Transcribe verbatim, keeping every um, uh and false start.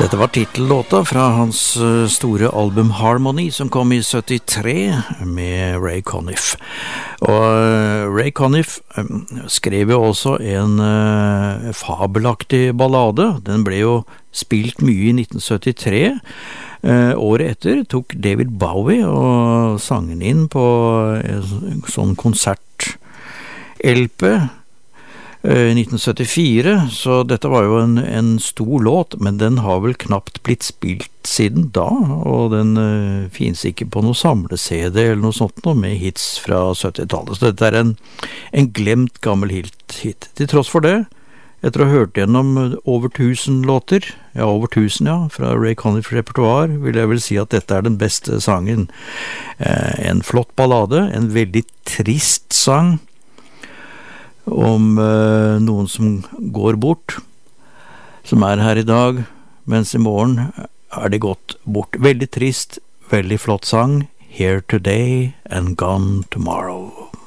Dette var titellåta fra hans store album Harmony, som kom i syttitre med Ray Conniff. Og Ray Conniff skrev jo også en uh, fabelaktig ballade. Den ble jo spilt mye i nitten syttitre. Uh, året etter tok David Bowie og sang den inn på en sånn konsert-L P i nitten syttifire, så dette var jo en, en stor låt, men den har vel knapt blitt spilt siden da, og den uh, finnes ikke på noe samle-C D eller noe sånt noe med hits fra syttitallet, så dette er en, en glemt gammel hit, hit. Til tross for det, etter å ha hørt gjennom over tusen låter, ja over tusen ja, fra Ray Conniff repertoar, vil jeg vel si at dette er den beste sangen. Uh, en flott ballade, en veldig trist sang, om uh, noen som går bort, som er her i dag, mens i morgen er de gått bort. Veldig trist, veldig flott sang. Here today and gone tomorrow.